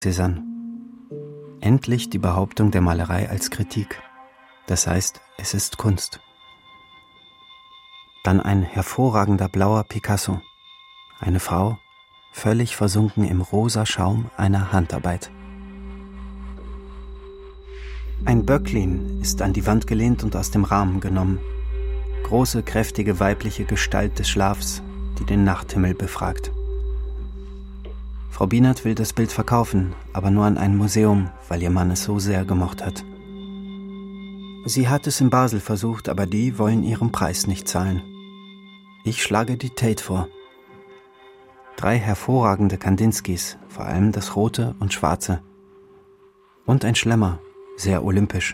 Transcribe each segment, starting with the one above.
Cézanne. Endlich die Behauptung der Malerei als Kritik. Das heißt, es ist Kunst. Dann ein hervorragender blauer Picasso. Eine Frau, völlig versunken im rosa Schaum einer Handarbeit. Ein Böcklin ist an die Wand gelehnt und aus dem Rahmen genommen. Große, kräftige weibliche Gestalt des Schlafs, die den Nachthimmel befragt. Frau Bienert will das Bild verkaufen, aber nur an ein Museum, weil ihr Mann es so sehr gemocht hat. Sie hat es in Basel versucht, aber die wollen ihren Preis nicht zahlen. Ich schlage die Tate vor. 3 hervorragende Kandinskis, vor allem das rote und schwarze. Und ein Schlemmer, sehr olympisch.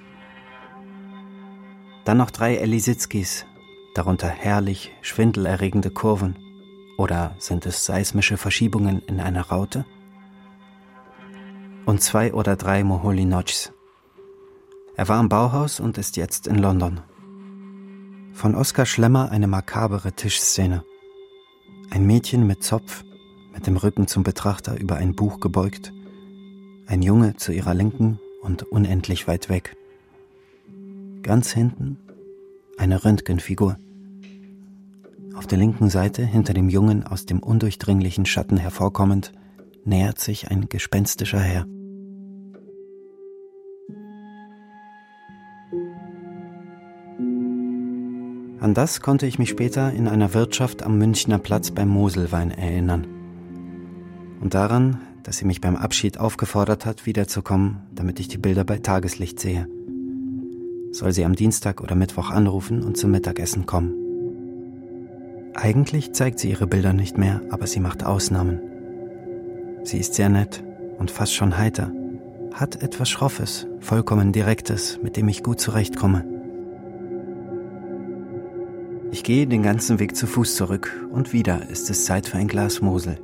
Dann noch 3 Elisitzkis, darunter herrlich schwindelerregende Kurven. Oder sind es seismische Verschiebungen in einer Raute? Und 2 oder 3 Moholy-Notchs. Er war im Bauhaus und ist jetzt in London. Von Oskar Schlemmer eine makabere Tischszene. Ein Mädchen mit Zopf, mit dem Rücken zum Betrachter über ein Buch gebeugt. Ein Junge zu ihrer Linken und unendlich weit weg. Ganz hinten eine Röntgenfigur. Auf der linken Seite, hinter dem Jungen aus dem undurchdringlichen Schatten hervorkommend, nähert sich ein gespenstischer Herr. An das konnte ich mich später in einer Wirtschaft am Münchner Platz beim Moselwein erinnern. Und daran, dass sie mich beim Abschied aufgefordert hat, wiederzukommen, damit ich die Bilder bei Tageslicht sehe. Soll sie am Dienstag oder Mittwoch anrufen und zum Mittagessen kommen. Eigentlich zeigt sie ihre Bilder nicht mehr, aber sie macht Ausnahmen. Sie ist sehr nett und fast schon heiter, hat etwas Schroffes, vollkommen Direktes, mit dem ich gut zurechtkomme. Ich gehe den ganzen Weg zu Fuß zurück und wieder ist es Zeit für ein Glas Mosel.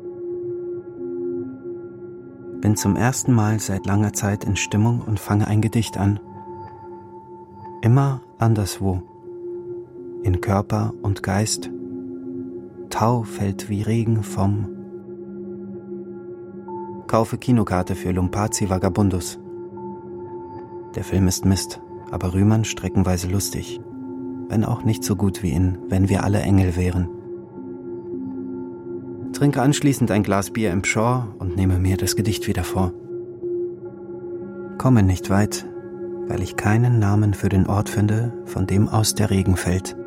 Bin zum ersten Mal seit langer Zeit in Stimmung und fange ein Gedicht an. Immer anderswo, in Körper und Geist. Tau fällt wie Regen vom. Kaufe Kinokarte für Lumpazi Vagabundus. Der Film ist Mist, aber Rühmann streckenweise lustig. Wenn auch nicht so gut wie in Wenn wir alle Engel wären. Trinke anschließend ein Glas Bier im Pschorr und nehme mir das Gedicht wieder vor. Komme nicht weit, weil ich keinen Namen für den Ort finde, von dem aus der Regen fällt.